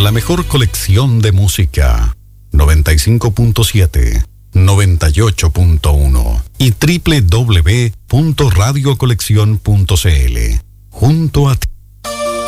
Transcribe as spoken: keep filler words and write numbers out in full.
la mejor colección de música. noventa y cinco punto siete, noventa y ocho punto uno y doble u doble u doble u punto radio colección punto c l. Junto a ti.